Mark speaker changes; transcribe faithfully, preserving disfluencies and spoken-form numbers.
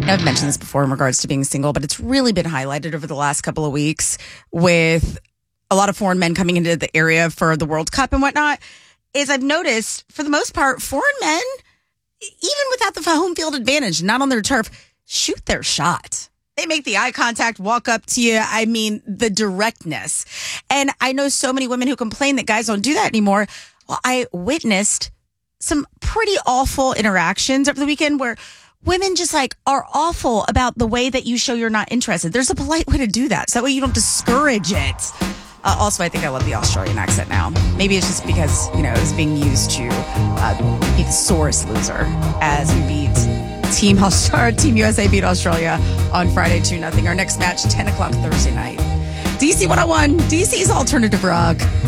Speaker 1: I've mentioned this before in regards to being single, but it's really been highlighted over the last couple of weeks with a lot of foreign men coming into the area for the World Cup and whatnot. Is I've noticed, for the most part, foreign men, even without the home field advantage, not on their turf, shoot their shot. They make the eye contact, walk up to you. I mean, the directness. And I know so many women who complain that guys don't do that anymore. Well, I witnessed some pretty awful interactions over the weekend where women just like are awful about the way that you show you're not interested. There's a polite way to do that, so that way you don't discourage it. Uh, also, I think I love the Australian accent now. Maybe it's just because, you know, it was being used to uh, be the sorest loser as we beat Team Australia, Team U S A beat Australia on Friday two nothing. Our next match, ten o'clock Thursday night. D C one oh one, D C's Alternative Rock.